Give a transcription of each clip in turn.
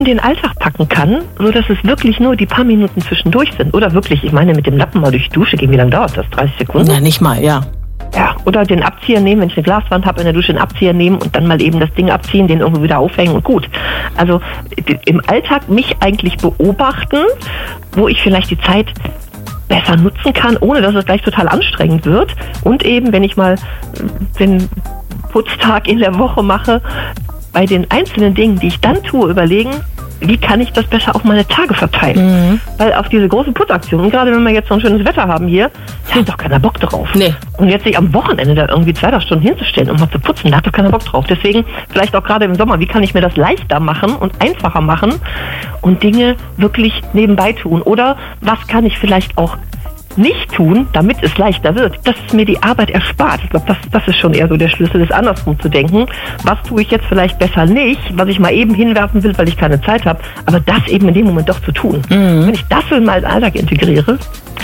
den Alltag packen kann, so dass es wirklich nur die paar Minuten zwischendurch sind. Oder wirklich, ich meine, mit dem Lappen mal durch die Dusche gehen, wie lange dauert das? 30 Sekunden? Na, nicht mal, ja. Ja, oder den Abzieher nehmen, wenn ich eine Glaswand habe, in der Dusche den Abzieher nehmen und dann mal eben das Ding abziehen, den irgendwo wieder aufhängen und gut. Also im Alltag mich eigentlich beobachten, wo ich vielleicht die Zeit besser nutzen kann, ohne dass es gleich total anstrengend wird. Und eben, wenn ich mal den Putztag in der Woche mache, bei den einzelnen Dingen, die ich dann tue, überlegen, wie kann ich das besser auf meine Tage verteilen? Mhm. Weil auf diese großen Putzaktionen, gerade wenn wir jetzt so ein schönes Wetter haben hier, da hat doch keiner Bock drauf. Nee. Und jetzt sich am Wochenende da irgendwie 2 Stunden hinzustellen, um mal zu putzen, da hat doch keiner Bock drauf. Deswegen vielleicht auch gerade im Sommer, wie kann ich mir das leichter machen und einfacher machen und Dinge wirklich nebenbei tun? Oder was kann ich vielleicht auch nicht tun, damit es leichter wird, dass es mir die Arbeit erspart. Ich glaube, das ist schon eher so der Schlüssel, das andersrum zu denken. Was tue ich jetzt vielleicht besser nicht, was ich mal eben hinwerfen will, weil ich keine Zeit habe, aber das eben in dem Moment doch zu tun. Mhm. Wenn ich das in meinen Alltag integriere,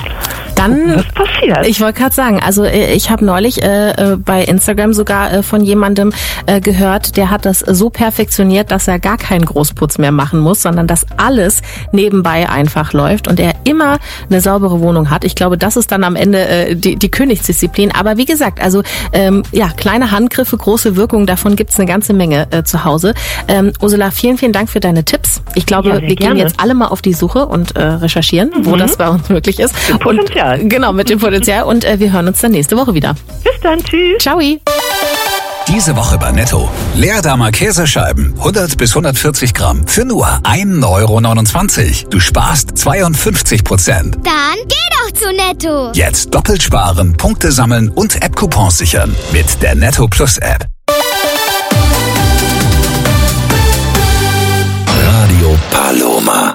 dann, was passiert? Ich wollte gerade sagen, also ich habe neulich bei Instagram sogar von jemandem gehört, der hat das so perfektioniert, dass er gar keinen Großputz mehr machen muss, sondern dass alles nebenbei einfach läuft und er immer eine saubere Wohnung hat. Ich glaube, das ist dann am Ende die Königsdisziplin. Aber wie gesagt, also kleine Handgriffe, große Wirkung, davon gibt's eine ganze Menge zu Hause. Ursula, vielen, vielen Dank für deine Tipps. Ich glaube, wir gehen jetzt alle mal auf die Suche und recherchieren, wo das bei uns möglich ist. Potenzial. Genau, mit dem Potenzial. Und wir hören uns dann nächste Woche wieder. Bis dann, tschüss. Ciao. Diese Woche bei Netto. Leerdammer Käsescheiben, 100 bis 140 Gramm, für nur 1,29 €. Du sparst 52%. Dann geh doch zu Netto. Jetzt doppelt sparen, Punkte sammeln und App-Coupons sichern. Mit der Netto Plus App. Radio Paloma.